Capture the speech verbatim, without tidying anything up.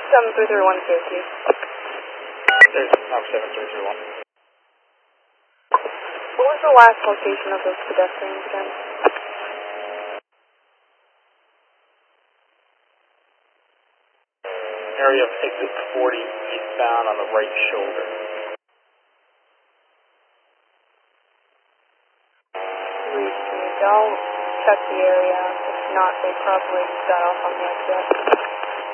seven three three one safety. There's Knox seven three three one. What was the last location of those pedestrians again? Area of exit forty, eastbound on the right shoulder. Please, I'll check the area. If not, they probably got off on the exit.